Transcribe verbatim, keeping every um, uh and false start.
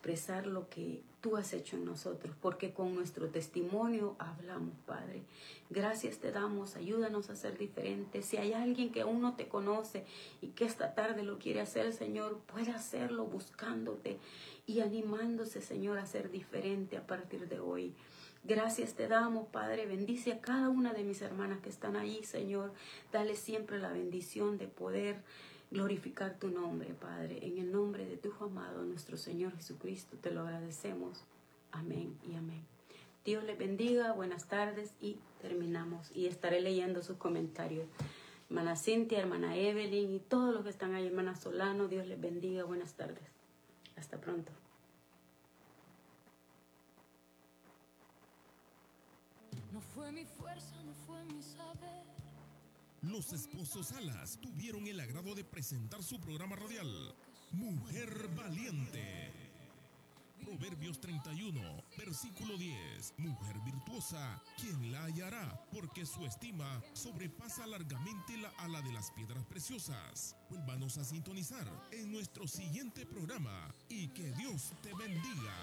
expresar lo que tú has hecho en nosotros, porque con nuestro testimonio hablamos, Padre. Gracias te damos, ayúdanos a ser diferentes. Si hay alguien que aún no te conoce y que esta tarde lo quiere hacer, Señor, puede hacerlo buscándote y animándose, Señor, a ser diferente a partir de hoy. Gracias te damos, Padre. Bendice a cada una de mis hermanas que están ahí, Señor. Dale siempre la bendición de poder glorificar tu nombre, Padre. En el nombre de tu Hijo amado, nuestro Señor Jesucristo, te lo agradecemos. Amén y amén. Dios les bendiga, buenas tardes y terminamos. Y estaré leyendo sus comentarios. Hermana Cintia, hermana Evelyn y todos los que están ahí, hermana Solano, Dios les bendiga, buenas tardes. Hasta pronto. No fue mi fuerza, no fue mi saber. Los esposos Salas tuvieron el agrado de presentar su programa radial Mujer Valiente. Proverbios treinta y uno, versículo diez. Mujer virtuosa, ¿quién la hallará? Porque su estima sobrepasa largamente la, a la de las piedras preciosas. Vuélvanos a sintonizar en nuestro siguiente programa y que Dios te bendiga.